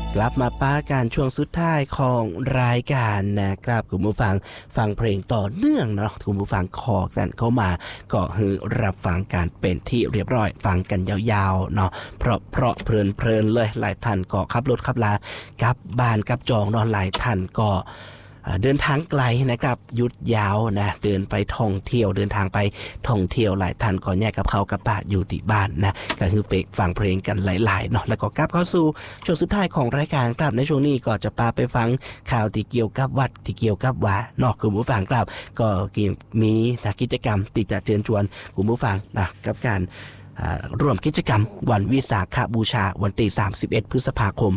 กลับมาป้าการช่วงสุดท้ายของรายการนะครับคุณผู้ฟังเพลงต่อเนื่องเนาะคุณผู้ฟังขอกันเข้ามาก็คือรับฟังการเป็นที่เรียบร้อยฟังกันยาวๆเนาะเพราะเพลินเลยหลายท่านก็ขับรถขับลากลับบ้านกลับจองเนาะหลายท่านก็เดินทางไกลนะครับหยุดยาวนะเดินทางไปท่องเที่ยวหลายท่านก็แยกกับเขากับป้าอยู่ที่บ้านนะก็คือฟังเพลงกันหลายๆเนาะแล้วก็กลับเข้าสู่ช่วงสุดท้ายของรายการครับในช่วงนี้ก็จะพาไปฟังข่าวที่เกี่ยวกับวัดที่เกี่ยวกับว่าเนาะคุณผู้ฟังครับก็มีกิจกรรมที่จะเชิญชวนคุณผู้ฟังนะกับการร่วมกิจกรรมวันวิสาขบูชาวันที่31 พฤษภาคม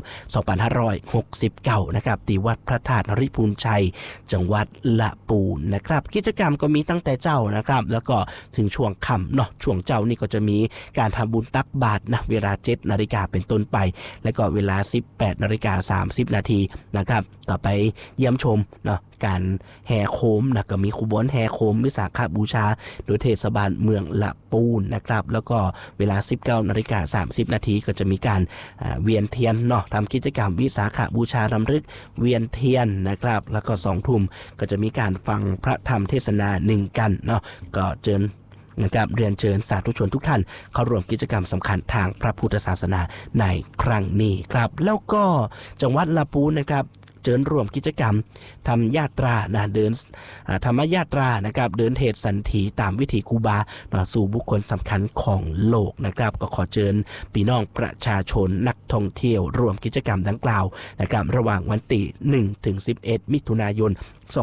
2569นะครับที่วัดพระธาตุนริพูนชัยจังหวัดละปูนนะครับกิจกรรมก็มีตั้งแต่เจ้านะครับแล้วก็ถึงช่วงค่ำเนาะช่วงเจ้านี่ก็จะมีการทำบุญตักบาตรนะเวลา 7 นาฬิกาเป็นต้นไปแล้วก็เวลา 18 นาฬิกา 30 นาทีนะครับก็ไปเยี่ยมชมเนาะการแห่โคมนะก็มีขบวนแห่โคมวิสาขบูชาโดยเทศบาลเมืองละปูนนะครับแล้วก็เวลา 19 นาฬิกา 30 นาทีก็จะมีการเวียนเทียนเนาะทำกิจกรรมวิสาขบูชารำลึกเวียนเทียนนะครับแล้วก็ 2 ทุ่มก็จะมีการฟังพระธรรมเทศนา1กันเนาะก็เชิญนะครับเรียนเชิญสาธุชนทุกท่านเข้าร่วมกิจกรรมสำคัญทางพระพุทธศาสนาในครั้งนี้ครับแล้วก็จังหวัดละปูนนะครับเชิญร่วมกิจกรรมทำญาตรานะเดินธรรมญาตรานะครับเดินเทศสันถีตามวิถีครูบาสู่บุคคลสำคัญของโลกนะครับก็ขอเชิญพี่น้องประชาชนนักท่องเที่ยวร่วมกิจกรรมดังกล่าวนะครับระหว่างวันที่1 ถึง 11 มิถุนายน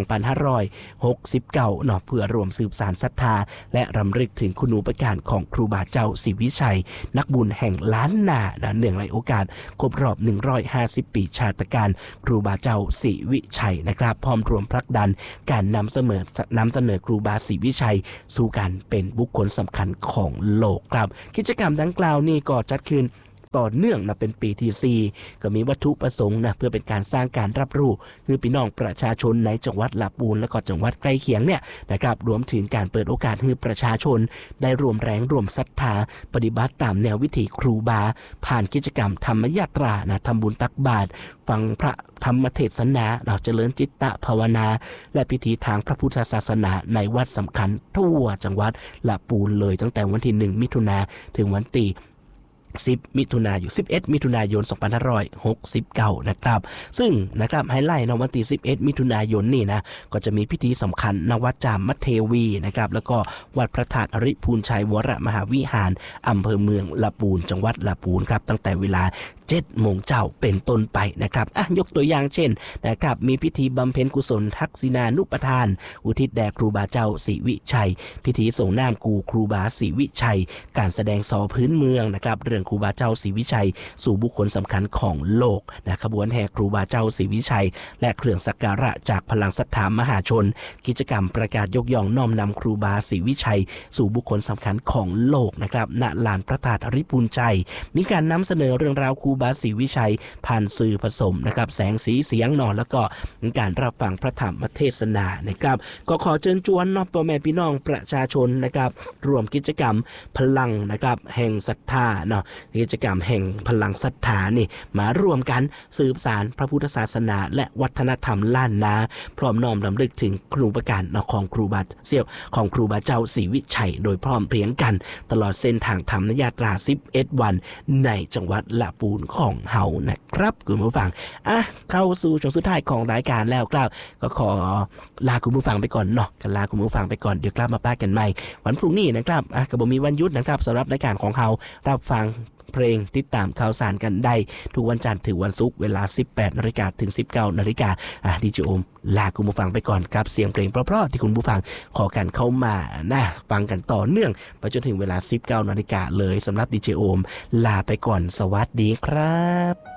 2569เนาะเพื่อรวมสืบสานศรัทธาและรำลึกถึงคุณูปการของครูบาเจ้าศรีวิชัยนักบุญแห่งล้านนาเนื่องในโอกาสครบรอบ150 ปีชาตการครูบาเจ้าศรีวิชัยนะครับพร้อมรวมผลักดันการนำเสนอครูบาศรีวิชัยสู่การเป็นบุคคลสำคัญของโลกครับกิจกรรมดังกล่าวนี้ก็จัดขึ้นต่อเนื่องนะเป็นปีที่4ก็มีวัตถุประสงค์นะเพื่อเป็นการสร้างการรับรู้คือพี่น้องประชาชนในจังหวัดละปูนและก็จังหวัดใกล้เคียงเนี่ยนะครับรวมถึงการเปิดโอกาสให้ประชาชนได้รวมแรงรวมศรัทธาปฏิบัติตามแนววิถีครูบาผ่านกิจกรรมธรรมญาตรานะทำบุญตักบาตรฟังพระธรรมเทศนาเราเจริญจิตตภาวนาและพิธีทางพระพุทธศาสนาในวัดสำคัญทั่วจังหวัดละปูนเลยตั้งแต่วันที่1 มิถุนายนถึงวันที่11 มิถุนายน 2569นะครับซึ่งนะครับไฮไลท์ในวันที่11 มิถุนายนนี่นะก็จะมีพิธีสำคัญณวัดจามเทวีนะครับแล้วก็วัดพระธาตุนริพูนชัยวรมหาวิหารอำเภอเมืองละปูนจังหวัดละปูนครับตั้งแต่เวลา7 โมงเช้าเป็นต้นไปนะครับยกตัวอย่างเช่นนะครับมีพิธีบำเพ็ญกุศลทักษิณานุปทานอุทิศแด่ครูบาเจ้าศรีวิชัยพิธีส่งน้ำกูครูบาศรีวิชัยการแสดงซอพื้นเมืองนะครับเรื่องครูบาเจ้าศรีวิชัยสู่บุคคลสำคัญของโลกนะขบวนแห่ครูบาเจ้าศรีวิชัยและเครื่องสักการะจากพลังศรัทธามหาชนกิจกรรมประกาศยกย่องน้อมนำครูบาศรีวิชัยสู่บุคคลสำคัญของโลกนะครับณลานพระธาตุนริพูนชัยมีการนำเสนอเรื่องราวครูบาศรีวิชัยผ่านสื่อผสมนะครับแสงสีเสียงนอนแล้วก็การรับฟังพระธรรมเทศนานะครับก็ขอเชิญชวนพ่อแม่พี่น้องประชาชนนะครับร่วมกิจกรรมพลังนะครับแห่งศรัทธาเนาะกิจกรรมแห่งพลังศรัทธานี่มาร่วมกันสืบสานพระพุทธศาสนาและวัฒนธรรมล้านนาพร้อมน้อมรำลึกถึงครูประการของครูบาเจ้าศรีวิชัยโดยพร้อมเพรียงกันตลอดเส้นทางธรรมญาตรา11 วันในจังหวัดละปูนของเฮานะครับคุณผู้ฟังเข้าสู่ช่วงสุดท้ายของรายการแล้วครับก็ขอลาคุณผู้ฟังไปก่อนเนาะกันลาคุณผู้ฟังไปก่อนเดี๋ยวกลับมาป้ากันใหม่วันพรุ่งนี้นะครับก็บ่มีวันหยุดนะครับสำหรับรายการของเฮารับฟังเพลงติดตามข่าวสารกันได้ทุกวันจันทร์ถึงวันศุกร์เวลา 18 นาฬิกาถึง 19 นาฬิกาดีเจโอมลาคุณผู้ฟังไปก่อนกับเสียงเพลงเพราะๆที่คุณผู้ฟังขอกันเข้ามานะฟังกันต่อเนื่องไปจนถึงเวลา 19 นาฬิกาเลยสำหรับดีเจโอมลาไปก่อนสวัสดีครับ